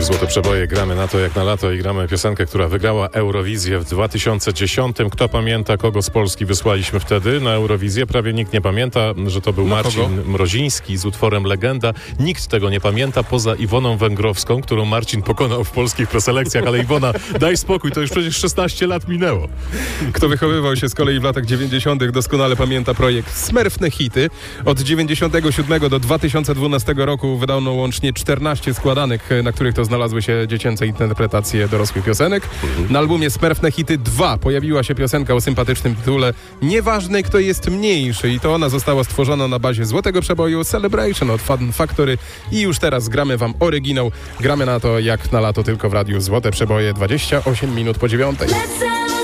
Złote Przeboje, gramy na to jak na lato i gramy piosenkę, która wygrała Eurowizję w 2010. Kto pamięta, kogo z Polski wysłaliśmy wtedy na Eurowizję? Prawie nikt nie pamięta, że to był Marcin Mroziński z utworem Legenda. Nikt tego nie pamięta poza Iwoną Węgrowską, którą Marcin pokonał w polskich preselekcjach, ale Iwona, daj spokój, to już przecież 16 lat minęło. Kto wychowywał się z kolei w latach 90. doskonale pamięta projekt Smurfne Hity. Od 97 do 2012 roku wydano łącznie 14 składanek, na których to znalazły się dziecięce interpretacje dorosłych piosenek. Na albumie Smurfne Hity 2 pojawiła się piosenka o sympatycznym tytule Nieważne kto jest mniejszy i to ona została stworzona na bazie Złotego Przeboju Celebration od Fun Factory i już teraz gramy wam oryginał. Gramy na to jak na lato tylko w radiu Złote Przeboje, 28 minut po 9.